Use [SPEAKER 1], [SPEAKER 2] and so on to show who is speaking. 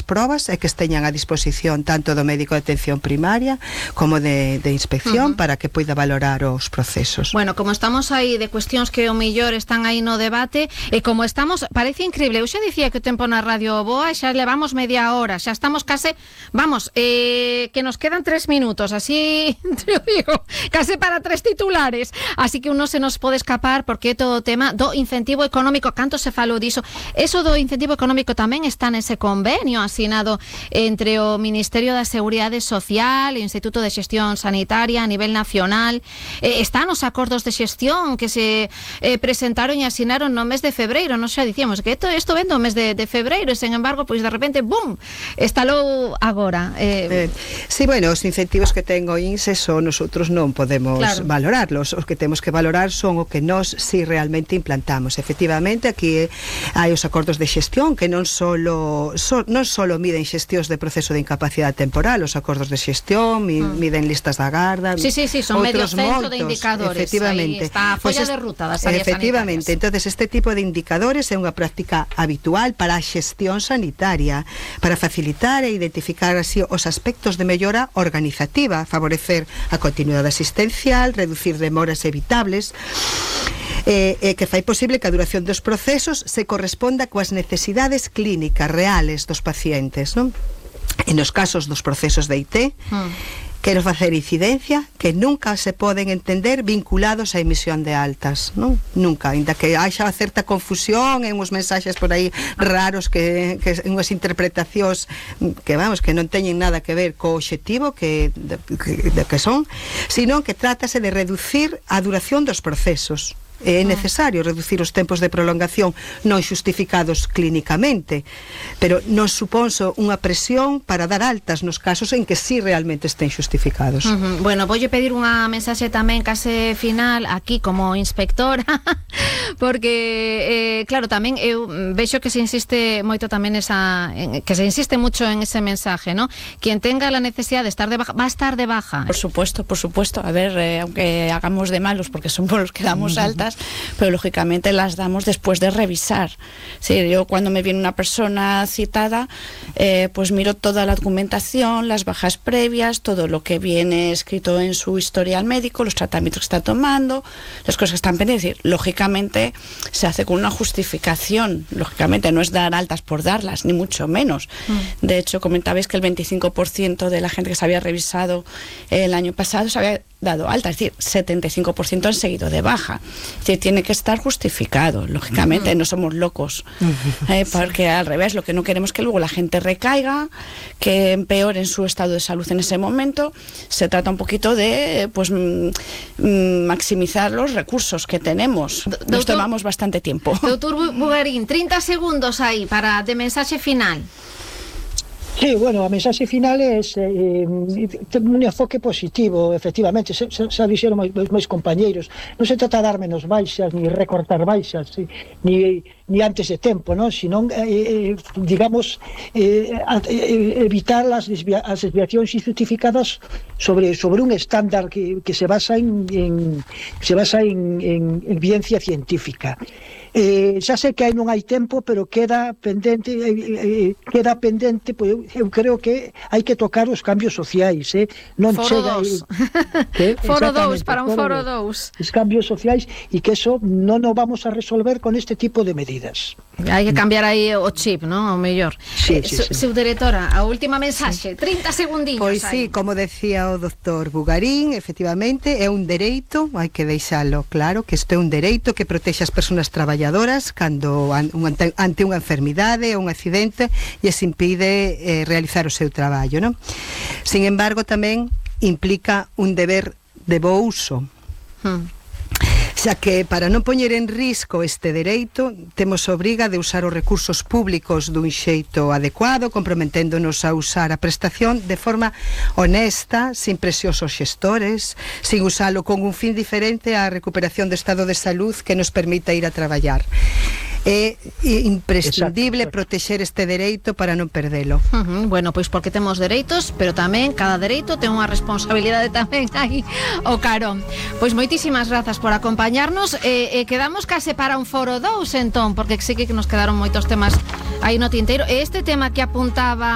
[SPEAKER 1] probas e que esteñan a disposición tanto do médico de atención primaria como de inspección para que poida valorar os procesos.
[SPEAKER 2] Bueno, como estamos aí de cuestións que o mellor están aí no debate, e como estamos, parece increíble, eu xa dicía que o tempo na radio boa, xa levamos media hora, xa estamos case, vamos, que nos quedan 3 minutos, así, te digo, case para 3 titulares, así que uno se nos pode escapar porque é todo o tema do incentivo económico, canto se falou diso, eso do incentivo económico tamén está nese convenio asinado entre o Ministerio da Seguridade Social e o Instituto de Xestión Sanitaria a nivel nacional, están os acordos de xestión que se presentaron e asinaron no mes de febreiro, non xa dicíamos que isto ven do mes de febreiro e, sen embargo, pois de repente, bum, estalou agora.
[SPEAKER 1] Sí, bueno, os incentivos que ten o INSE son nosotros non podemos valorarlos, os que temos que valorar son o que nós si realmente implantamos. Efectivamente, aquí hai os acordos de xestión que non solo miden xestións de proceso de incapacidade temporal, os acordos de xestión miden listas da garda,
[SPEAKER 2] sí, son medio cento de indicadores,
[SPEAKER 1] efectivamente.
[SPEAKER 2] Aí está a folla de ruta das áreas
[SPEAKER 1] efectivamente,
[SPEAKER 2] sanitarias.
[SPEAKER 1] Entonces este tipo de indicadores é unha práctica habitual para a xestión sanitaria, para facilitar e identificar así os aspectos de mellora organizativa, favorecer a continuidade asistencial, reducir demoras evitables, que fai posible que a duración dos procesos se corresponda coas necesidades clínicas reales dos pacientes, non? En os casos dos procesos de IT, quero facer incidencia que nunca se poden entender vinculados á emisión de altas, non? Nunca, ainda que haxa certa confusión en uns mensaxes por aí raros que unhas interpretacións que vamos, que non teñen nada que ver co obxectivo que son, sino que trátase de reducir a duración dos procesos. É necesario reducir os tempos de prolongación non xustificados clínicamente, pero non suponso unha presión para dar altas nos casos en que sí realmente estén xustificados.
[SPEAKER 2] Bueno, voulle pedir unha mensaxe tamén case final aquí como inspectora porque claro, tamén eu vexo que se insiste moito tamén que se insiste mucho en ese mensaje, ¿no? Quien tenga la necesidad de estar de baja, va a estar de baja.
[SPEAKER 3] Por supuesto, a ver, aunque hagamos de malos porque somos los que damos altas, pero lógicamente las damos después de revisar. Sí, yo cuando me viene una persona citada, pues miro toda la documentación, las bajas previas, todo lo que viene escrito en su historial médico, los tratamientos que está tomando, las cosas que están pendientes. Es decir, lógicamente se hace con una justificación, lógicamente no es dar altas por darlas, ni mucho menos. De hecho, comentabais que el 25% de la gente que se había revisado el año pasado se había dado alta, es decir, 75% han seguido de baja. Es decir, tiene que estar justificado, lógicamente, no somos locos, porque al revés, lo que no queremos es que luego la gente recaiga, que empeore en su estado de salud en ese momento. Se trata un poquito de pues maximizar los recursos que tenemos. Nos tomamos bastante tiempo.
[SPEAKER 2] Doctor Bugarín, 30 segundos aí de mensaxe final.
[SPEAKER 4] Sí, bueno, a mensaxe final é un enfoque positivo, efectivamente, xa dixeron meus compañeiros, non se trata de dar menos baixas, ni recortar baixas, ni antes de tempo, non? Senón, digamos, evitar as desviacións injustificadas sobre un estándar que se basa en evidencia científica. Xa sei que non hai tempo, pero queda pendente, pois eu creo que hai que tocar os cambios sociais, non chega
[SPEAKER 2] Foro 2, para un foro 2.
[SPEAKER 4] Os cambios sociais, e que eso non o vamos a resolver con este tipo de medidas.
[SPEAKER 2] Hai que cambiar aí o chip, non? O mellor.
[SPEAKER 4] Sí.
[SPEAKER 2] Subdirectora, a última mensaxe, 30 segundinhos.
[SPEAKER 1] Pois sí, como decía o doctor Bugarín, efectivamente, é un dereito, hai que deixalo claro, que isto é un dereito que protexe as persoas traballadoras cando ante unha enfermidade ou un accidente e se impide realizar o seu traballo, non? Sin embargo, tamén implica un deber de bo uso. Xa que para non poñer en risco este dereito temos obriga de usar os recursos públicos dun xeito adecuado, comprometéndonos a usar a prestación de forma honesta, sin presións aos xestores, sin usalo con un fin diferente á recuperación do estado de salud que nos permita ir a traballar. É imprescindible protexer este dereito para non perdelo.
[SPEAKER 2] Bueno, pois porque temos dereitos, pero tamén cada dereito ten unha responsabilidade tamén aí o carón. Pois moitísimas grazas por acompañarnos, quedamos case para un foro 2 entón, porque sí que nos quedaron moitos temas aí no tinteiro. Este tema que apuntaba